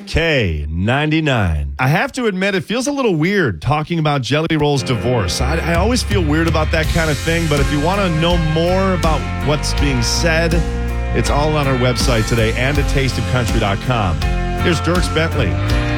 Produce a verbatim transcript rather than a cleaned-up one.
K ninety-nine. I have to admit, it feels a little weird talking about Jelly Roll's divorce. I, I always feel weird about that kind of thing, but if you want to know more about what's being said, it's all on our website today and at taste of country dot com. Here's Dierks Bentley.